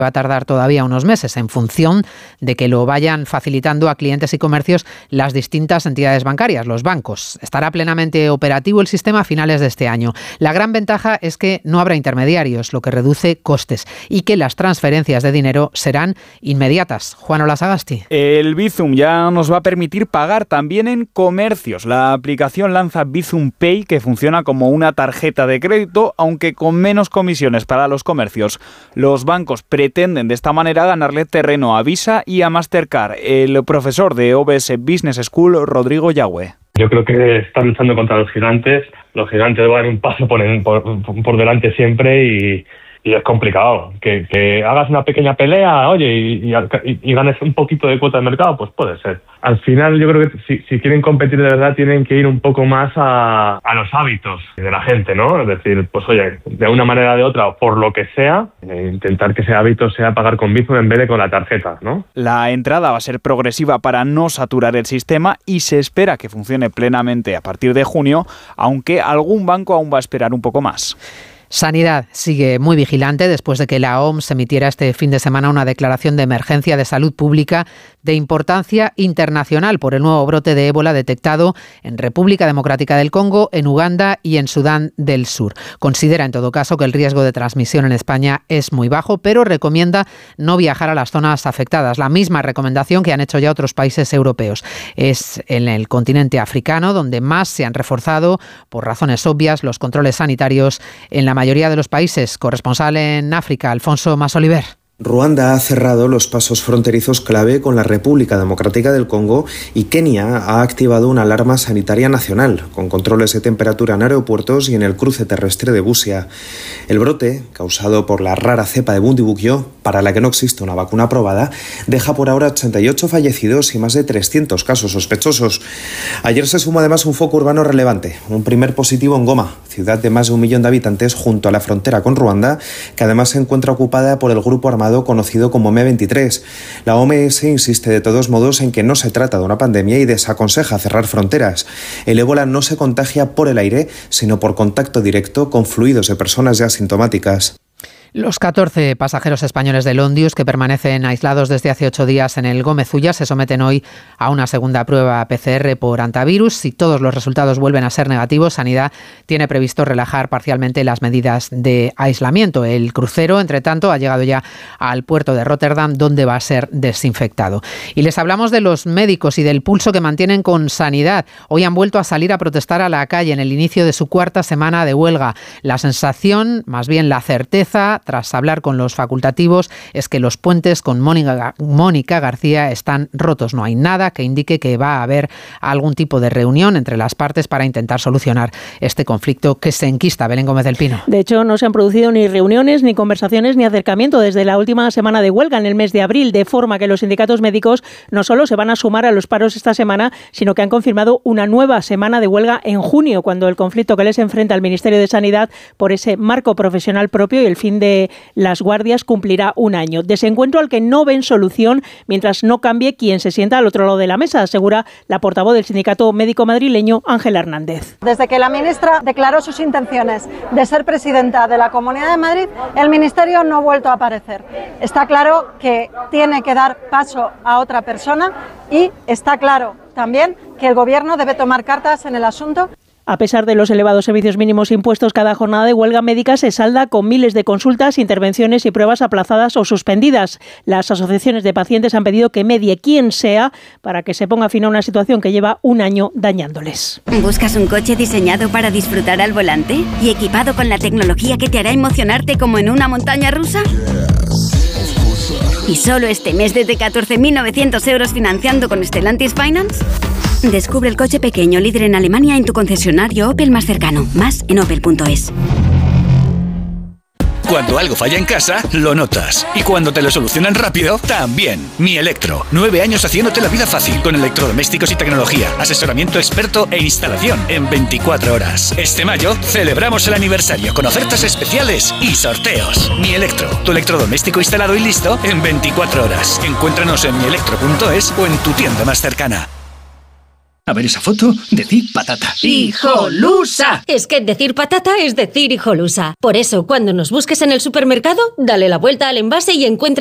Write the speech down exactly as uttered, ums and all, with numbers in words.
va a tardar todavía unos meses en función de que lo vayan facilitando a clientes y comercios las distintas entidades bancarias, los bancos. Estará plenamente operativo el sistema a finales de este año. La gran ventaja es que no habrá intermediarios, lo que reduce costes, y que las transferencias de dinero serán inmediatas. Juan Olasagasti. El Bizum ya nos va a permitir pagar también en comercios. La aplicación lanza Bizum Pay, que funciona como una tarjeta de crédito, aunque con menos comisiones para los comercios. Los bancos pretenden de esta manera ganarle terreno a Visa y a Mastercard. El profesor de O B S Business School, Rodrigo Yagüe. Yo creo que están luchando contra los gigantes. Los gigantes van un paso por, por, por delante siempre y, y es complicado. Que, que hagas una pequeña pelea, oye, y, y, y ganes un poquito de cuota de mercado, pues puede ser. Al final yo creo que si, si quieren competir de verdad tienen que ir un poco más a, a los hábitos de la gente, ¿no? Es decir, pues oye, de una manera o de otra, por lo que sea, eh, intentar que ese hábito sea pagar con Bizum en vez de con la tarjeta, ¿no? La entrada va a ser progresiva para no saturar el sistema y se espera que funcione plenamente a partir de junio, aunque algún banco aún va a esperar un poco más. Sanidad sigue muy vigilante después de que la O M S emitiera este fin de semana una declaración de emergencia de salud pública de importancia internacional por el nuevo brote de ébola detectado en República Democrática del Congo, en Uganda y en Sudán del Sur. Considera en todo caso que el riesgo de transmisión en España es muy bajo, pero recomienda no viajar a las zonas afectadas. La misma recomendación que han hecho ya otros países europeos. Es en el continente africano donde más se han reforzado, por razones obvias, los controles sanitarios en la mayoría de los países. Corresponsal en África, Alfonso Masoliver. Ruanda ha cerrado los pasos fronterizos clave con la República Democrática del Congo y Kenia ha activado una alarma sanitaria nacional, con controles de temperatura en aeropuertos y en el cruce terrestre de Busia. El brote, causado por la rara cepa de Bundibugyo, para la que no existe una vacuna aprobada, deja por ahora ochenta y ocho fallecidos y más de trescientos casos sospechosos. Ayer se sumó además un foco urbano relevante, un primer positivo en Goma, ciudad de más de un millón de habitantes junto a la frontera con Ruanda, que además se encuentra ocupada por el grupo armado conocido como eme veintitrés. La O M S insiste de todos modos en que no se trata de una pandemia y desaconseja cerrar fronteras. El ébola no se contagia por el aire, sino por contacto directo con fluidos de personas ya asintomáticas. Los catorce pasajeros españoles del Ondius que permanecen aislados desde hace ocho días en el Gómez Ulla se someten hoy a una segunda prueba P C R por antivirus. Si todos los resultados vuelven a ser negativos, Sanidad tiene previsto relajar parcialmente las medidas de aislamiento. El crucero, entre tanto, ha llegado ya al puerto de Rotterdam, donde va a ser desinfectado. Y les hablamos de los médicos y del pulso que mantienen con Sanidad. Hoy han vuelto a salir a protestar a la calle en el inicio de su cuarta semana de huelga. La sensación, más bien la certeza, tras hablar con los facultativos, es que los puentes con Mónica, Mónica García están rotos. No hay nada que indique que va a haber algún tipo de reunión entre las partes para intentar solucionar este conflicto que se enquista. Belén Gómez del Pino. De hecho, no se han producido ni reuniones, ni conversaciones, ni acercamiento desde la última semana de huelga en el mes de abril, de forma que los sindicatos médicos no solo se van a sumar a los paros esta semana, sino que han confirmado una nueva semana de huelga en junio, cuando el conflicto que les enfrenta al Ministerio de Sanidad por ese marco profesional propio y el fin de las guardias cumplirá un año. Desencuentro al que no ven solución mientras no cambie quien se sienta al otro lado de la mesa, asegura la portavoz del sindicato médico madrileño, Ángela Hernández. Desde que la ministra declaró sus intenciones de ser presidenta de la Comunidad de Madrid, el Ministerio no ha vuelto a aparecer. Está claro que tiene que dar paso a otra persona y está claro también que el Gobierno debe tomar cartas en el asunto. A pesar de los elevados servicios mínimos impuestos, cada jornada de huelga médica se salda con miles de consultas, intervenciones y pruebas aplazadas o suspendidas. Las asociaciones de pacientes han pedido que medie quien sea para que se ponga fin a una situación que lleva un año dañándoles. ¿Buscas un coche diseñado para disfrutar al volante y equipado con la tecnología que te hará emocionarte como en una montaña rusa? ¿Y solo este mes desde catorce mil novecientos euros financiando con Stellantis Finance? Descubre el coche pequeño líder en Alemania en tu concesionario Opel más cercano. Más en opel punto es. Cuando algo falla en casa, lo notas. Y cuando te lo solucionan rápido, también. Mi Electro. Nueve años haciéndote la vida fácil con electrodomésticos y tecnología, asesoramiento experto e instalación en veinticuatro horas. Este mayo celebramos el aniversario con ofertas especiales y sorteos. Mi Electro. Tu electrodoméstico instalado y listo en veinticuatro horas. Encuéntranos en mi electro punto es o en tu tienda más cercana. A ver esa foto, decir patata. ¡Hijolusa! Es que decir patata es decir hijolusa. Por eso, cuando nos busques en el supermercado, dale la vuelta al envase y encuentra